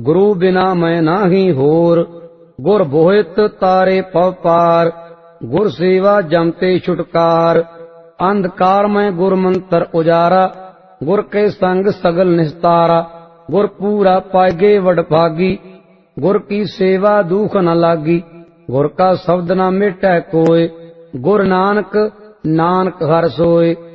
गुरु बिना मैं नाही होर। गुर बोहित तारे पव पार, गुर सेवा जमते छुटकार। अंधकार में गुर मंत्र उजारा, गुर के संग सगल निस्तारा। गुर पूरा पाएगे वडभागी, गुर की सेवा दुख न लागी। गुर का शब्द न मिटै कोय, गुर नानक नानक हर सोय।